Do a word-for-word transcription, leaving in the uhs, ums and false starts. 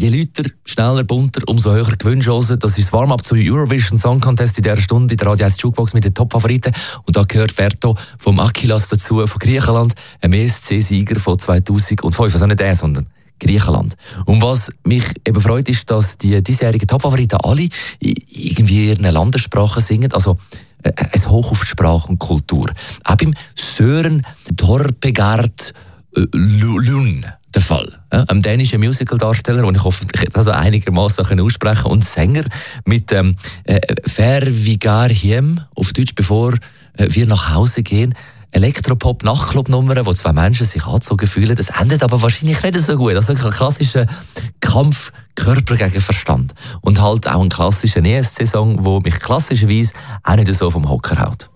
je lauter, schneller, bunter, umso höher die Gewinnchancen. Das ist das Warm-up zu Eurovision Song Contest in dieser Stunde in der Radio eins Jukebox mit den Top-Favoriten. Und da gehört Verto vom Akilas dazu, von Griechenland, ein E S C-Sieger von zweitausendfünf. Also nicht er, sondern Griechenland. Und was mich eben freut, ist, dass die diesjährigen Top-Favoriten alle irgendwie in ihren Landessprachen singen. Also ein Hoch auf die Sprache und Kultur. Auch beim Sören Dorpegard Lund der Fall. Ja, ein dänischer Musical-Darsteller, den ich hoffentlich also einigermaßen aussprechen kann, und Sänger mit ähm, äh, «Vervigar hjem», auf Deutsch «Bevor äh, wir nach Hause gehen». Elektropop-Nachtclub-Nummern, wo zwei Menschen sich angezogen fühlen. Das endet aber wahrscheinlich nicht so gut. Also ein klassischer Kampf Körper gegen Verstand. Und halt auch ein klassischer E S C-Song, der mich klassischerweise auch nicht so vom Hocker haut.